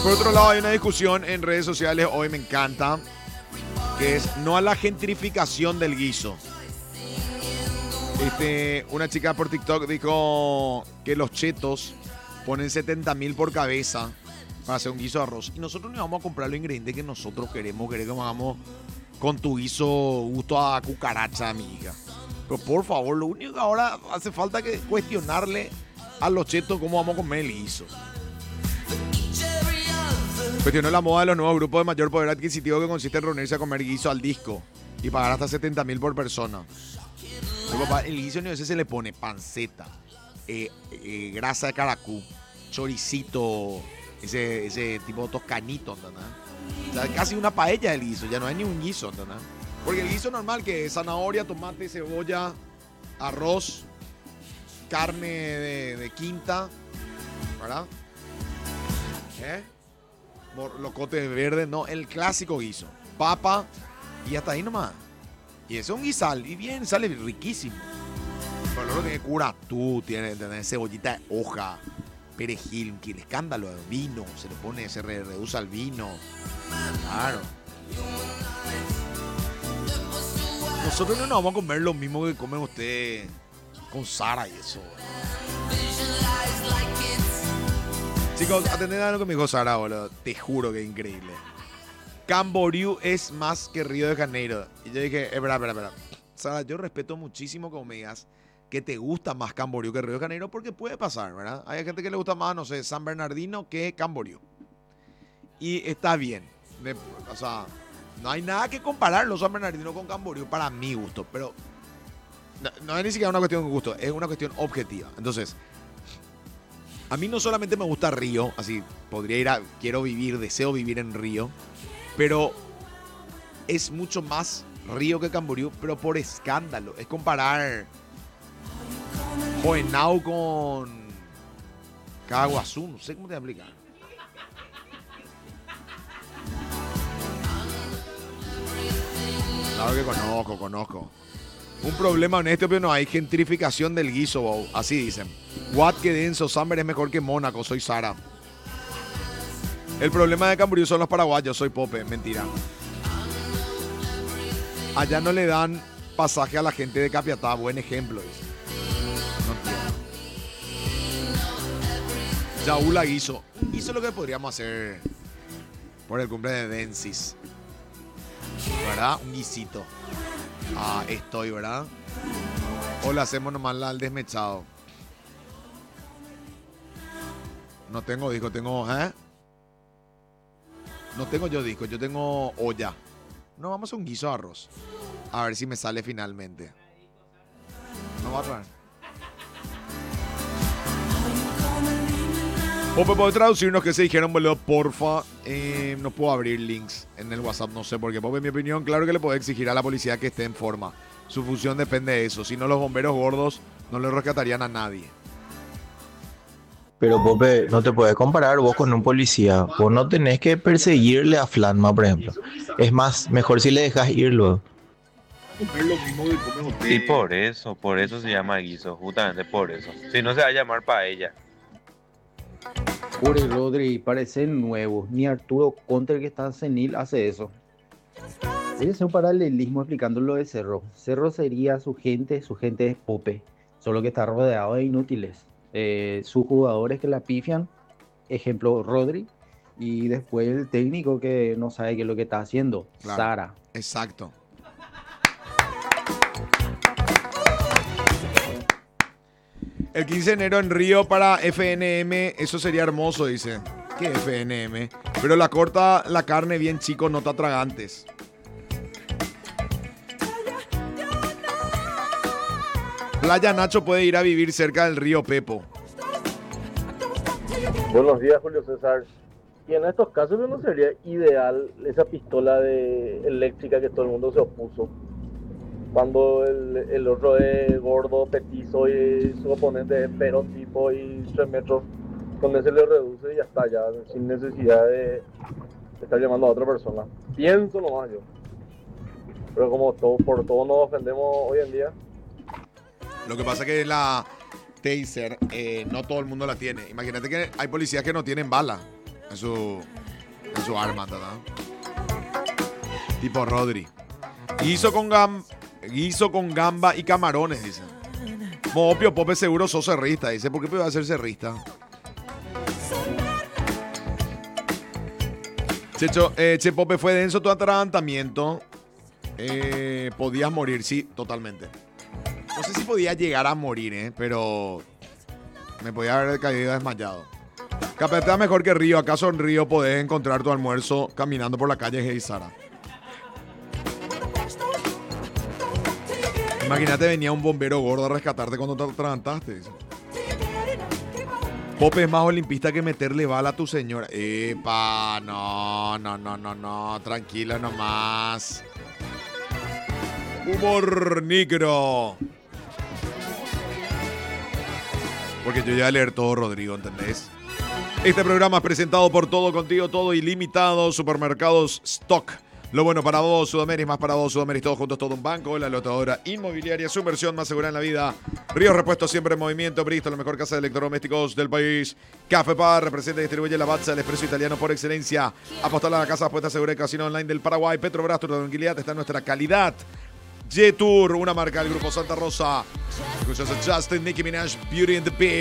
Por otro lado, hay una discusión en redes sociales, hoy me encanta, que es no a la gentrificación del guiso. Una chica por TikTok dijo que los chetos ponen 70.000 por cabeza para hacer un guiso de arroz. Y nosotros no vamos a comprar los ingredientes que nosotros queremos que hagamos con tu guiso gusto a cucaracha, amiga. Pero por favor, lo único que ahora hace falta es cuestionarle a los chetos cómo vamos a comer el guiso. Cuestionó la moda de los nuevos grupos de mayor poder adquisitivo que consiste en reunirse a comer guiso al disco y pagar hasta 70.000 por persona. Papá, el guiso no ese se le pone panceta, grasa de caracú, choricito, ese tipo toscanito, ¿entendés? O sea, casi una paella del guiso, ya no hay ni un guiso, ¿entendés? Porque el guiso normal que es zanahoria, tomate, cebolla, arroz, carne de quinta, ¿verdad? Locote verde, no, el clásico guiso, papa y hasta ahí nomás. Y ese es un guisal, y bien, sale riquísimo. Pero luego tiene curatú, tiene cebollita de hoja, perejil, un escándalo de vino, se le pone, se reduce al vino. Claro. Nosotros no nos vamos a comer lo mismo que comen ustedes con Sara y eso. Chicos, atended a lo que me dijo Sara, boludo. Te juro que es increíble. Camboriú es más que Río de Janeiro. Y yo dije, espera. Sara, yo respeto muchísimo como me digas que te gusta más Camboriú que Río de Janeiro porque puede pasar, ¿verdad? Hay gente que le gusta más, no sé, San Bernardino que Camboriú. Y está bien. O sea, no hay nada que comparar los San Bernardino con Camboriú para mi gusto. Pero no es ni siquiera una cuestión de gusto, es una cuestión objetiva. Entonces, a mí no solamente me gusta Río, así podría deseo vivir en Río. Pero es mucho más Río que Camboriú, pero por escándalo. Es comparar Joenau con Caguazú, no sé cómo te voy a explicar. Claro que conozco. Un problema honesto, pero no hay gentrificación del guiso, wow. Así dicen. What que denso, Samber es mejor que Mónaco, soy Sara. El problema de Camboriú son los paraguayos, soy Pope, mentira. Allá no le dan pasaje a la gente de Capiatá, buen ejemplo, dice. No entiendo. Yaula guiso. Hizo lo que podríamos hacer por el cumple de Densis. ¿Verdad? Un guisito. Estoy, ¿verdad? O le hacemos nomás al desmechado. No tengo disco, No tengo yo disco, yo tengo olla. No, vamos a un guiso de arroz. A ver si me sale finalmente. No va a traer. Pope, ¿puedo traducirnos qué se dijeron, boludo? Porfa. No puedo abrir links en el WhatsApp, no sé por qué. Pope, en mi opinión, claro que le puedo exigir a la policía que esté en forma. Su función depende de eso. Si no, los bomberos gordos no le rescatarían a nadie. Pero Pope, no te puedes comparar vos con un policía. Vos no tenés que perseguirle a Flatma, por ejemplo. Es más, mejor si le dejas ir luego. Y por eso se llama guiso, justamente por eso. Si no se va a llamar paella. Pobre Rodri, parecen nuevos. Ni Arturo Conter, que está senil, hace eso. Voy a hacer un paralelismo explicando lo de Cerro. Cerro sería su gente es Pope, solo que está rodeado de inútiles. Sus jugadores que la pifian, ejemplo Rodri, y después el técnico que no sabe qué es lo que está haciendo, claro. Sara. Exacto. El 15 de enero en Río para FNM, eso sería hermoso, dice. ¿Qué FNM? Pero la corta la carne bien chico, no te atragantes. Playa Nacho puede ir a vivir cerca del río Pepo. Buenos días, Julio César. Y en estos casos no sería ideal esa pistola eléctrica que todo el mundo se opuso. Cuando el otro es gordo, petizo y su oponente es pero tipo y 3 metros, con ese le reduce y ya está, ya sin necesidad de estar llamando a otra persona. Pienso nomás yo. Pero como por todo nos ofendemos hoy en día. Lo que pasa es que la Taser no todo el mundo la tiene. Imagínate que hay policías que no tienen bala. en su arma, ¿verdad? Tipo Rodri. Guiso con gamba y camarones, dice. Mopio, Pope, seguro sos cerrista, dice. ¿Por qué va a ser cerrista? Che, Pope, fue denso tu atragantamiento. Podías morir, sí, totalmente. No sé si podía llegar a morir, pero me podía haber caído desmayado. Capetea mejor que Río. ¿Acaso en Río podés encontrar tu almuerzo caminando por la calle Geisara? Imagínate, venía un bombero gordo a rescatarte cuando te atragantaste. Pope es más olimpista que meterle bala a tu señora. Epa, no. Tranquilo nomás. Humor negro. Porque yo ya voy a leer todo, Rodrigo, ¿entendés? Este programa es presentado por Todo Contigo, Todo Ilimitado, Supermercados Stock. Lo bueno para vos, Sudamérica, más para vos, Sudamérica, todos juntos, todo un banco. La lotadora inmobiliaria, su inversión más segura en la vida. Ríos Repuestos, siempre en movimiento. Bristol, la mejor casa de electrodomésticos del país. Café Par, representa y distribuye la Lavazza, el expreso italiano por excelencia. Apostar a la casa, apuesta segura y casino online del Paraguay. Petrobras, tu tranquilidad está en nuestra calidad. J-Tour, una marca del Grupo Santa Rosa. Escuchas a Justin, Nicki Minaj, Beauty and the Beast.